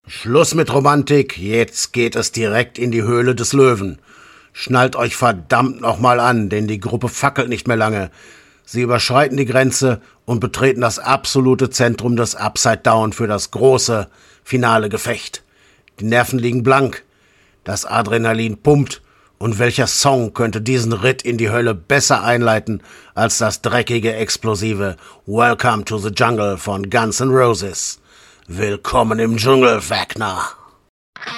Schluss mit Romantik, jetzt geht es direkt in die Höhle des Löwen. Schnallt euch verdammt nochmal an, denn die Gruppe fackelt nicht mehr lange. Sie überschreiten die Grenze und betreten das absolute Zentrum des Upside Down für das große, finale Gefecht. Die Nerven liegen blank, das Adrenalin pumpt, und welcher Song könnte diesen Ritt in die Hölle besser einleiten als das dreckige, explosive Welcome to the Jungle von Guns N' Roses. Willkommen im Dschungel, Wagner!